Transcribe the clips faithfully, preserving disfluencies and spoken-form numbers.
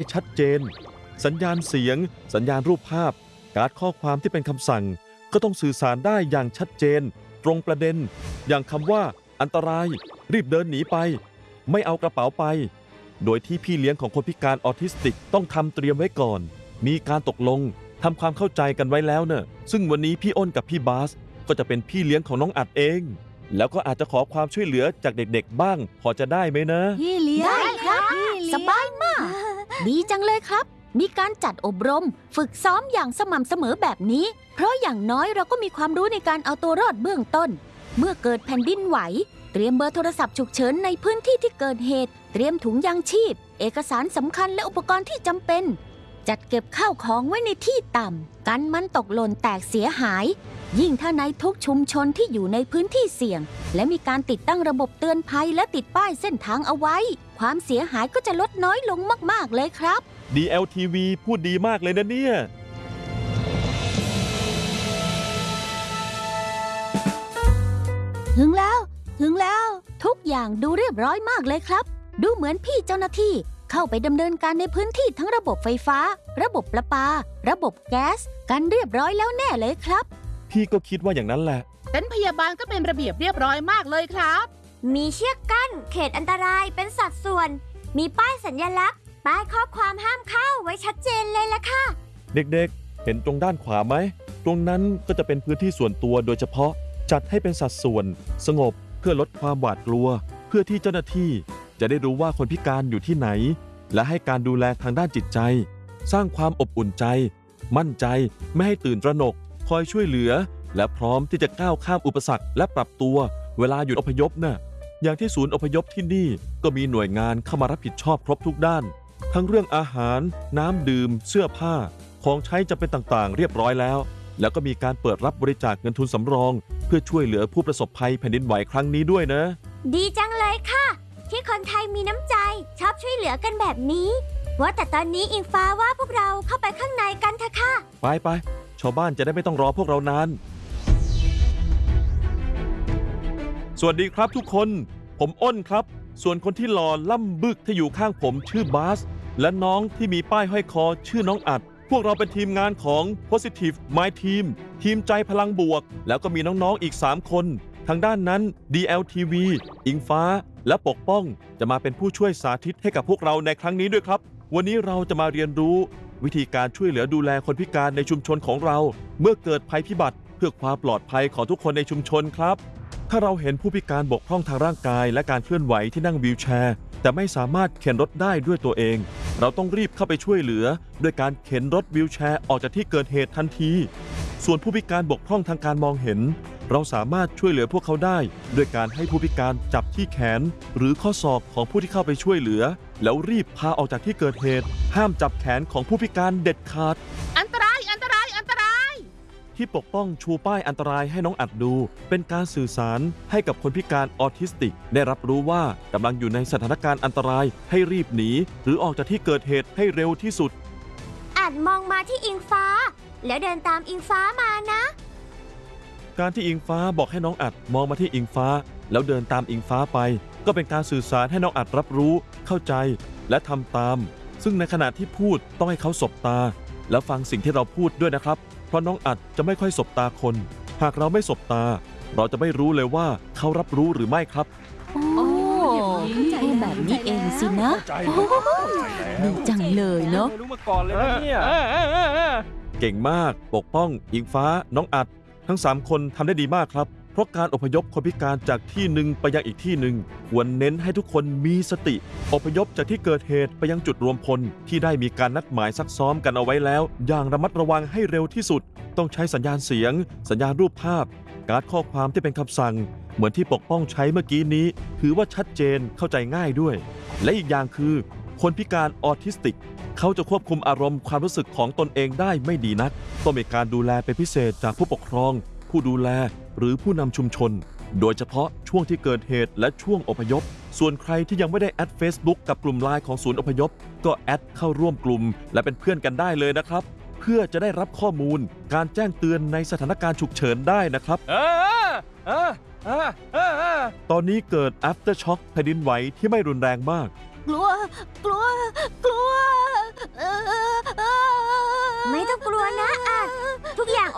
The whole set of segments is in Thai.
ชัดเจนสัญญาณเสียงสัญญาณรูปภาพการ์ดข้อความที่เป็นคำสั่งก็ต้องสื่อสารได้อย่างชัดเจนตรงประเด็นอย่างคำว่าอันตรายรีบเดินหนีไปไม่เอากระเป๋าไปโดยที่พี่เลี้ยงของคนพิการออทิสติกต้องทำเตรียมไว้ก่อนมีการตกลงทำความเข้าใจกันไว้แล้วเนอะซึ่งวันนี้พี่อ้นกับพี่บาสก็จะเป็นพี่เลี้ยงของน้องอัดเองแล้วก็อาจจะขอความช่วยเหลือจากเด็กๆบ้างพอจะได้ไหมนะพี่เลี้ยงได้ครับสบายมากดีจังเลยครับมีการจัดอบรมฝึกซ้อมอย่างสม่ำเสมอแบบนี้เพราะอย่างน้อยเราก็มีความรู้ในการเอาตัวรอดเบื้องต้นเมื่อเกิดแผ่นดินไหวเตรียมเบอร์โทรศัพท์ฉุกเฉินในพื้นที่ที่เกิดเหตุเตรียมถุงยางชีพเอกสารสำคัญและอุปกรณ์ที่จำเป็นจัดเก็บข้าวของไว้ในที่ต่ำกันมันตกหล่นแตกเสียหายยิ่งถ้าในทุกชุมชนที่อยู่ในพื้นที่เสี่ยงและมีการติดตั้งระบบเตือนภัยและติดป้ายเส้นทางเอาไว้ความเสียหายก็จะลดน้อยลงมากๆเลยครับดี แอล ที วี พูดดีมากเลยนะเนี่ยถึงแล้วถึงแล้วทุกอย่างดูเรียบร้อยมากเลยครับดูเหมือนพี่เจ้าหน้าที่เข้าไปดำเนินการในพื้นที่ทั้งระบบไฟฟ้าระบบประปาระบบแก๊สกันเรียบร้อยแล้วแน่เลยครับพี่ก็คิดว่าอย่างนั้นแหละเต็นท์พยาบาลก็เป็นระเบียบเรียบร้อยมากเลยครับมีเชือกกั้นเขตอันตรายเป็นสัดส่วนมีป้ายสัญลักษณ์ป้ายข้อความห้ามเข้าไว้ชัดเจนเลยล่ะค่ะเด็กๆเห็นตรงด้านขวาไหมตรงนั้นก็จะเป็นพื้นที่ส่วนตัวโดยเฉพาะจัดให้เป็นสัดส่วนสงบเพื่อลดความหวาดกลัวเพื่อที่เจ้าหน้าที่จะได้รู้ว่าคนพิการอยู่ที่ไหนและให้การดูแลทางด้านจิตใจสร้างความอบอุ่นใจมั่นใจไม่ให้ตื่นตระหนกคอยช่วยเหลือและพร้อมที่จะก้าวข้ามอุปสรรคและปรับตัวเวลาหยุดอพยพน่ะอย่างที่ศูนย์อพยพที่นี่ก็มีหน่วยงานเข้ามารับผิดชอบครบทุกด้านทั้งเรื่องอาหารน้ำดื่มเสื้อผ้าของใช้จำเป็นต่างๆเรียบร้อยแล้วแล้วก็มีการเปิดรับบริจาคเงินทุนสำรองเพื่อช่วยเหลือผู้ประสบภัยแผ่นดินไหวครั้งนี้ด้วยนะดีจังเลยค่ะที่คนไทยมีน้ำใจชอบช่วยเหลือกันแบบนี้ว่าแต่ตอนนี้อิงฟ้าว่าพวกเราเข้าไปข้างในกันเถอะค่ะไปไปชาวบ้านจะได้ไม่ต้องรอพวกเรานานสวัสดีครับทุกคนผมอ้นครับส่วนคนที่หล่อล่ำบึกที่อยู่ข้างผมชื่อบาสและน้องที่มีป้ายห้อยคอชื่อน้องอัดพวกเราเป็นทีมงานของ Positive My Team ทีมใจพลังบวกแล้วก็มีน้องๆอีกสามคนทางด้านนั้น ดี แอล ที วี อิงฟ้าและปกป้องจะมาเป็นผู้ช่วยสาธิตให้กับพวกเราในครั้งนี้ด้วยครับวันนี้เราจะมาเรียนรู้วิธีการช่วยเหลือดูแลคนพิการในชุมชนของเราเมื่อเกิดภัยพิบัติเพื่อความปลอดภัยของทุกคนในชุมชนครับถ้าเราเห็นผู้พิการบกพร่องทางร่างกายและการเคลื่อนไหวที่นั่งวีลแชร์แต่ไม่สามารถเข็นรถได้ด้วยตัวเองเราต้องรีบเข้าไปช่วยเหลือด้วยการเข็นรถวีลแชร์ออกจากที่เกิดเหตุทันทีส่วนผู้พิการบกพร่องทางการมองเห็นเราสามารถช่วยเหลือพวกเขาได้ด้วยการให้ผู้พิการจับที่แขนหรือข้อศอกของผู้ที่เข้าไปช่วยเหลือแล้วรีบพาออกจากที่เกิดเหตุห้ามจับแขนของผู้พิการเด็ดขาดอันตรายอันตรายอันตรายที่ปกป้องชูป้ายอันตรายให้น้องอัดดูเป็นการสื่อสารให้กับคนพิการออทิสติกได้รับรู้ว่ากำลังอยู่ในสถานการณ์อันตรายให้รีบหนีหรือออกจากที่เกิดเหตุให้เร็วที่สุดอัดมองมาที่อิงฟ้าแล้วเดินตามอิงฟ้ามานะการที่อิงฟ้าบอกให้น้องอัดมองมาที่อิงฟ้าแล้วเดินตามอิงฟ้าไปก็เป็นการสื่อสารให้น้องอัดรับรู้เข้าใจและทำตามซึ่งในขณะที่พูดต้องให้เขาสบตาแล้วฟังสิ่งที่เราพูดด้วยนะครับเพราะน้องอัดจะไม่ค่อยสบตาคนหากเราไม่สบตาเราจะไม่รู้เลยว่าเขารับรู้หรือไม่ครับโอ้แบบนี้เองสินะดีจังเลยเนาะรู้มาก่อนเลยนะเนี่ยเก่งมากปกป้องอิงฟ้าน้องอัดทั้งสามคนทำได้ดีมากครับเพราะการอพยพคนพิการจากที่หนึ่งไปยังอีกที่หนึ่งควรเน้นให้ทุกคนมีสติอพยพจากที่เกิดเหตุไปยังจุดรวมพลที่ได้มีการนัดหมายซักซ้อมกันเอาไว้แล้วอย่างระมัดระวังให้เร็วที่สุดต้องใช้สัญญาณเสียงสัญญาณรูปภาพการ์ดข้อความที่เป็นคำสั่งเหมือนที่ปกป้องใช้เมื่อกี้นี้ถือว่าชัดเจนเข้าใจง่ายด้วยและอีกอย่างคือคนพิการออทิสติกเขาจะควบคุมอารมณ์ความรู้สึกของตนเองได้ไม่ดีนักต้องมีการดูแลเป็นพิเศษจากผู้ปกครองผู้ดูแลหรือผู้นำชุมชนโดยเฉพาะช่วงที่เกิดเหตุและช่วงอพยพส่วนใครที่ยังไม่ได้แอด Facebook กับกลุ่มไลน์ของศูนย์อพยพก็แอดเข้าร่วมกลุ่มและเป็นเพื่อนกันได้เลยนะครับเพื่อจะได้รับข้อมูลการแจ้งเตือนในสถานการณ์ฉุกเฉินได้นะครับเออเออเออเออตอนนี้เกิด after shock แผ่นดินไหวที่ไม่รุนแรงมากกลัวกลัวกลัว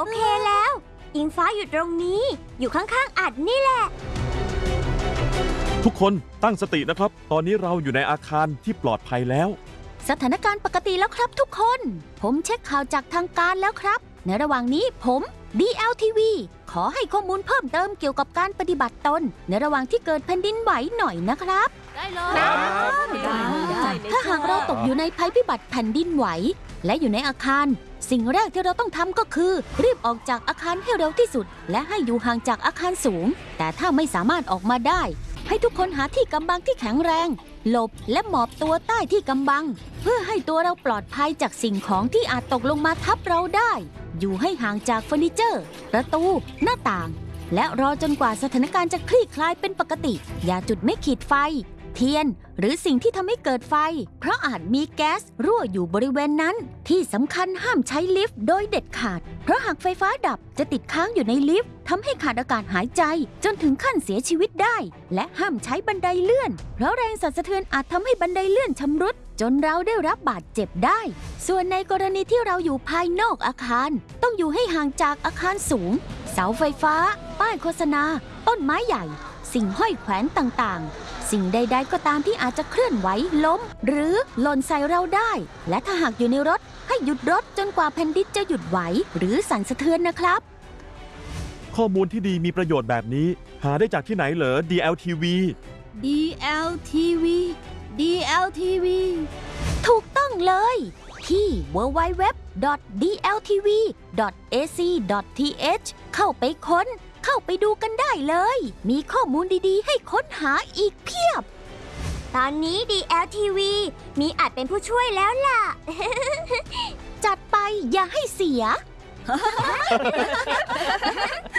อเคแล้ว อิงฟ้าอยู่ตรงนี้ อยู่ข้างๆอัดนี่แหละทุกคนตั้งสตินะครับ ตอนนี้เราอยู่ในอาคารที่ปลอดภัยแล้วสถานการณ์ปกติแล้วครับทุกคน ผมเช็คข่าวจากทางการแล้วครับ ในระหว่างนี้ผม ดี แอล ที วี ขอให้ข้อมูลเพิ่มเติมเกี่ยวกับการปฏิบัติตนในระหว่างที่เกิดแผ่นดินไหวหน่อยนะครับได้เลยถ้าหากเราตกอยู่ในภัยพิบัติแผ่นดินไหว และอยู่ในอาคาร สิ่งแรกที่เราต้องทำก็คือ รีบออกจากอาคารให้เร็วที่สุด และให้อยู่ห่างจากอาคารสูง แต่ถ้าไม่สามารถออกมาได้ ให้ทุกคนหาที่กำบังที่แข็งแรง หลบและหมอบตัวใต้ที่กำบัง เพื่อให้ตัวเราปลอดภัยจากสิ่งของที่อาจตกลงมาทับเราได้ อยู่ให้ห่างจากเฟอร์นิเจอร์ ประตู หน้าต่าง และรอจนกว่าสถานการณ์จะคลี่คลายเป็นปกติ อย่าจุดไม่ขีดไฟ เทียน หรือสิ่งที่ทำให้เกิดไฟ เพราะอาจมีแก๊สรั่วอยู่บริเวณนั้น ที่สำคัญห้ามใช้ลิฟต์โดยเด็ดขาด เพราะหากไฟฟ้าดับจะติดค้างอยู่ในลิฟต์ทำให้ขาดอากาศหายใจ จนถึงขั้นเสียชีวิตได้ และห้ามใช้บันไดเลื่อน เพราะแรงสั่นสะเทือนอาจทำให้บันไดเลื่อนชำรุด จนเราได้รับบาดเจ็บได้ ส่วนในกรณีที่เราอยู่ภายนอกอาคาร ต้องอยู่ให้ห่างจากอาคารสูง เสาไฟฟ้า ป้ายโฆษณา ต้นไม้ใหญ่ สิ่งห้อยแขวนต่างๆ สิ่งใด ๆ ก็ตามที่อาจจะเคลื่อนไหวล้ม หรือหล่นใส่เราได้ และถ้าหากอยู่ในรถให้หยุดรถจนกว่าแผ่นดินจะหยุดไหว หรือสั่นสะเทือนนะครับข้อมูลที่ดีมีประโยชน์แบบนี้ หาได้จากที่ไหนเหรอ ดี แอล ที วีดี แอล ที วี ดี แอล ที วี ถูกต้องเลย ที่ ดับเบิลยู ดับเบิลยู ดับเบิลยู ดอท ดี แอล ที วี ดอท เอ ซี ดอท ที เอช เข้าไปค้น เข้าไปดูกันได้เลย มีข้อมูลดีๆ ให้ค้นหาอีกเพียบตอนนี้ ดี แอล ที วี มีอัดเป็นผู้ช่วยแล้วล่ะจัดไปอย่าให้เสีย